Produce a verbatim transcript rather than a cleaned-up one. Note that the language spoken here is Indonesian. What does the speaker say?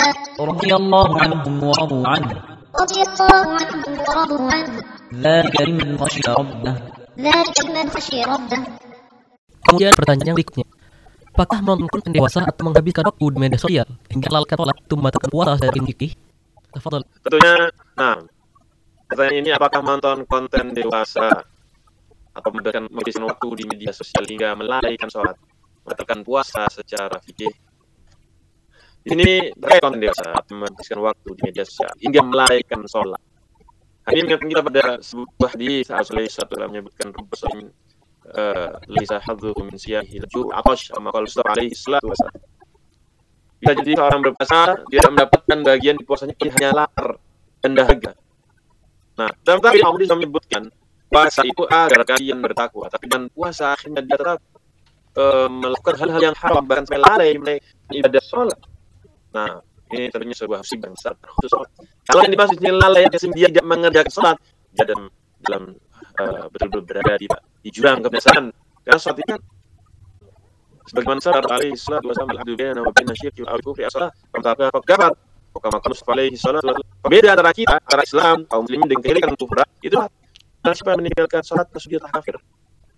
radhiyallahu anhum wa radu anhu radhiyallahu anhum wa radu anhu dzalika liman khashiya rabbah dzalika liman khashiya rabbah. Kemudian pertanyaan yang berikutnya, apakah menonton konten dewasa atau menghabiskan waktu di media sosial hingga lalkan sholat itu membatalkan puasa dari fikih? Tafadhol. Tentunya, nah, pertanyaan ini apakah menonton konten dewasa atau menghabiskan waktu di media sosial hingga melalaikan sholat, membatalkan puasa secara fikih? Ini terkait konten dewasa atau menghabiskan waktu di media sosial hingga melalaikan sholat. Hari ini kita pada sebuah hadis Rasulullah shallallahu alaihi wasallam menyebutkan Rasulullah Lisa hadzu min siyahi laju atash sama kalau Rasul alaihi salatu wasallam. Bila jadi seorang berpuasa tidak mendapatkan bagian di puasanya hanya lapar dan dahaga. Nah, dalam tadi Allah sudah menyebutkan puasa itu agar kalian bertakwa, tapi dan puasa akhirnya dia tetap uh, melakukan hal-hal yang haram bahkan sampai lalai melakukan ibadah sholat. Nah, ini tentunya sebuah musibah besar khusus sholat. Kalau yang dimaksud ini lalai yang dia tidak mengerjakan sholat, dia dalam dalam uh, betul-betul berada di di jurang kebinasaan. Karena sholat itu kan sebagaimana sabda alaihi salatu wasallam al-abdu baina wa baina syirki wal kufri as-salat famtaka faqabat wa kama qala alaihi salatu wasallam. Pembeda antara kita, antara Islam, kaum muslimin dengan kekeliruan kufur itu adalah siapa yang meninggalkan salat terus dia kafir.